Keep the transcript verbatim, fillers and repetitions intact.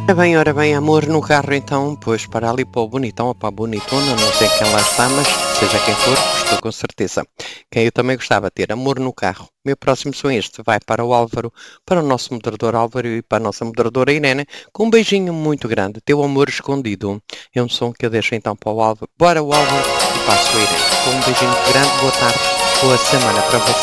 Ora bem, ora bem, amor no carro então, pois para ali para o bonitão ou para a bonitona, não sei quem lá está, mas seja quem for, estou com certeza. Quem eu também gostava de ter amor no carro. Meu próximo som este vai para o Álvaro, para o nosso moderador Álvaro e para a nossa moderadora Irene, com um beijinho muito grande, teu amor escondido. É um som que eu deixo então para o Álvaro, bora o Álvaro e passo a Irene. Com um beijinho muito grande, boa tarde, boa semana para você.